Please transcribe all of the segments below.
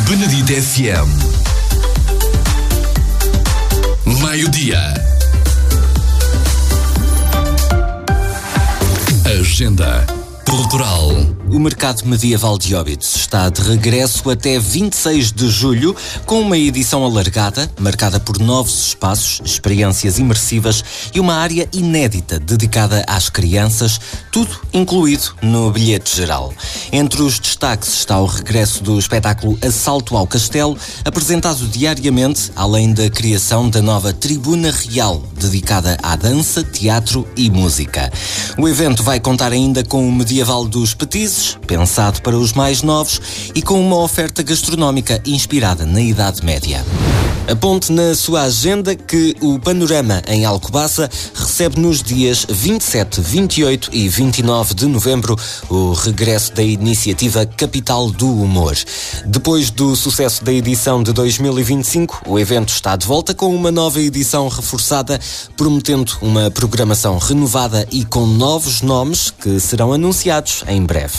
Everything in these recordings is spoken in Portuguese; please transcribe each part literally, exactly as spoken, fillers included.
Benedito F M. Meio-dia. Agenda Cultural. O Mercado Medieval de Óbidos está de regresso até vinte e seis de julho, com uma edição alargada, marcada por novos espaços, experiências imersivas e uma área inédita dedicada às crianças, tudo incluído no bilhete geral. Entre os destaques está o regresso do espetáculo Assalto ao Castelo, apresentado diariamente, além da criação da nova Tribuna Real, dedicada à dança, teatro e música. O evento vai contar ainda com o Medieval dos Petizes, pensado para os mais novos e com uma oferta gastronómica inspirada na Idade Média. Aponte na sua agenda que o Panorama em Alcobaça recebe nos dias vinte e sete, vinte e oito e vinte e nove de novembro o regresso da iniciativa Capital do Humor. Depois do sucesso da edição de dois mil e vinte e cinco, o evento está de volta com uma nova edição reforçada, prometendo uma programação renovada e com novos nomes que serão anunciados em breve.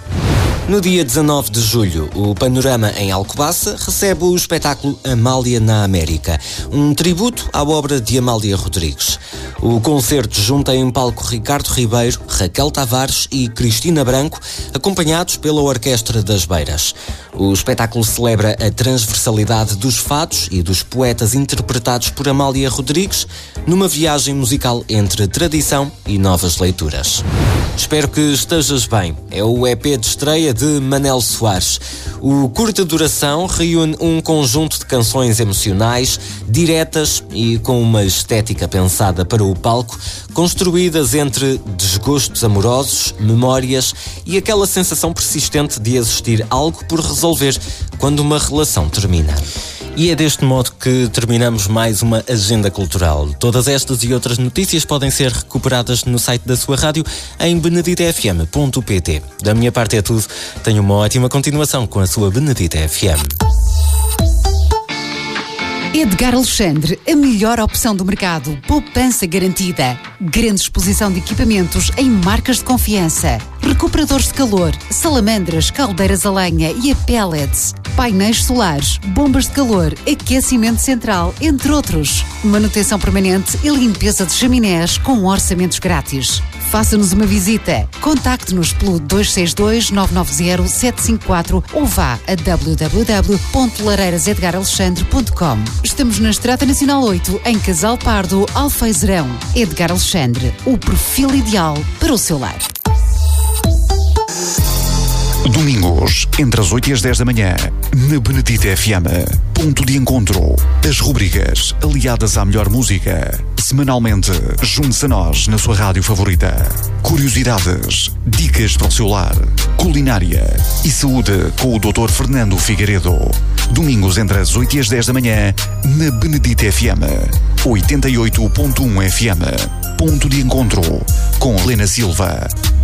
No dia dezanove de julho, o Panorama em Alcobaça recebe o espetáculo Amália na América, um tributo à obra de Amália Rodrigues. O concerto junta em palco Ricardo Ribeiro, Raquel Tavares e Cristina Branco, acompanhados pela Orquestra das Beiras. O espetáculo celebra a transversalidade dos fados e dos poetas interpretados por Amália Rodrigues numa viagem musical entre tradição e novas leituras. Espero que estejas bem. É o E P de estreia de Manel Soares. O curta duração reúne um conjunto de canções emocionais, diretas e com uma estética pensada para o palco, construídas entre desgostos amorosos, memórias e aquela sensação persistente de existir algo por resolver quando uma relação termina. E é deste modo que terminamos mais uma Agenda Cultural. Todas estas e outras notícias podem ser recuperadas no site da sua rádio em benedito f m ponto p t. Da minha parte é tudo. Tenha uma ótima continuação com a sua Benedito F M. Edgar Alexandre, a melhor opção do mercado. Poupança garantida. Grande exposição de equipamentos em marcas de confiança. Recuperadores de calor, salamandras, caldeiras a lenha e a pellets. Painéis solares, bombas de calor, aquecimento central, entre outros. Manutenção permanente e limpeza de chaminés com orçamentos grátis. Faça-nos uma visita. Contacte-nos pelo dois seis dois, nove nove zero, sete cinco quatro ou vá a w w w ponto lareiras edgar alexandre ponto com. Estamos na Estrada Nacional oito, em Casal Pardo, Alfeizerão. Edgar Alexandre, o perfil ideal para o seu lar. Domingos, entre as oito e as dez da manhã, na Benedito F M. Ponto de encontro. As rubricas aliadas à melhor música. Semanalmente, junte-se a nós na sua rádio favorita. Curiosidades, dicas para o seu lar, culinária e saúde com o doutor Fernando Figueiredo. Domingos, entre as oito e as dez da manhã, na Benedito F M. oitenta e oito ponto um F M. Ponto de encontro com Helena Silva.